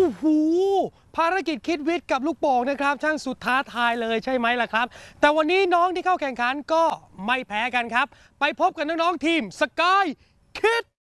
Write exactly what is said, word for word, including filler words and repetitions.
อ้โหภารกิจคิดวิทย์กับลูกโป่งนะครับช่างสุดท้าทายเลยใช่ไหมล่ะครับแต่วันนี้น้องที่เข้าแข่งขันก็ไม่แพ้กันครับไปพบกับน้องๆทีมสกายคิด